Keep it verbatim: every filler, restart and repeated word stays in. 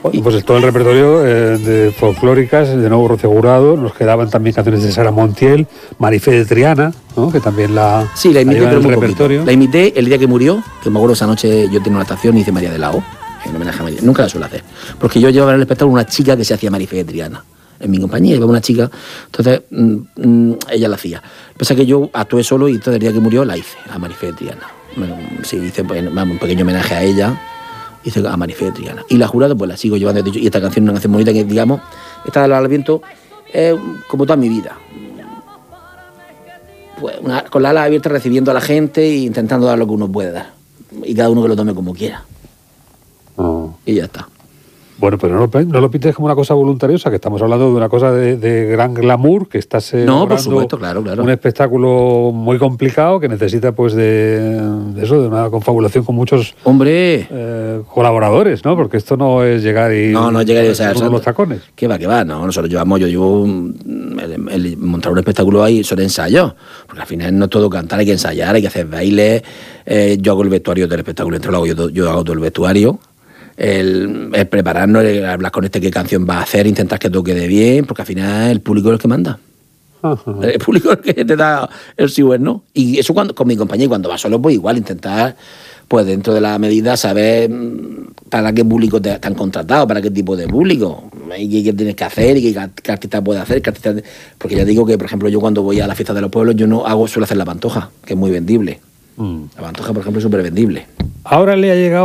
Bueno, pues todo el repertorio eh, de folclóricas, de nuevo Rocío Jurado, nos quedaban también canciones de Sara Montiel, Marifé de Triana, ¿no? Que también la, sí, la imité, la pero en el muy repertorio. poquito. La imité el día que murió, que me acuerdo esa noche yo tenía una actuación y hice María de la O, en homenaje a María. Nunca la suelo hacer, porque yo llevaba en el espectáculo una chica que se hacía Marifé de Triana. En mi compañía iba una chica, entonces mmm, mmm, ella la hacía. Pasa que yo actué solo y entonces el día que murió la hice, a Marifé de Triana. Bueno, sí, hice pues, un pequeño homenaje a ella. Hice a Marifé de Triana. Y la Jurado, pues la sigo llevando. Y esta canción es una canción bonita que, digamos, esta de al viento es como toda mi vida. Pues una, con la ala abierta recibiendo a la gente e intentando dar lo que uno puede dar. Y cada uno que lo tome como quiera. Oh. Y ya está. Bueno, pero no lo, no lo pintes como una cosa voluntariosa, que estamos hablando de una cosa de, de gran glamour, que estás eh, no, por supuesto, claro, claro. un espectáculo muy complicado que necesita pues de, de eso, de una confabulación con muchos hombre eh, colaboradores, ¿no? Porque esto no es llegar y no, no llegar y o sea, uno los tacones. ¿Qué va, qué va? No, nosotros llevamos, yo llevo el, el montar un espectáculo ahí son ensayos, porque al final no es todo cantar, hay que ensayar, hay que hacer bailes. Eh, yo hago el vestuario del espectáculo, entre lo hago yo, yo hago todo el vestuario. El, el prepararnos, el hablar con este qué canción va a hacer, intentar que todo quede bien, porque al final el público es el que manda. Uh-huh. El público es el que te da el sí o el no. Y eso cuando, con mi compañía, y cuando vas solo, pues igual, intentar, pues dentro de la medida, saber para qué público te, te han contratado, para qué tipo de público, y qué, qué tienes que hacer, y qué, qué artista puede hacer, qué artista... Porque ya digo que, por ejemplo, yo cuando voy a la fiesta de los pueblos, yo no hago, suelo hacer la pantoja, que es muy vendible. Mm. La pantoja, por ejemplo, es súper vendible. Ahora le ha llegado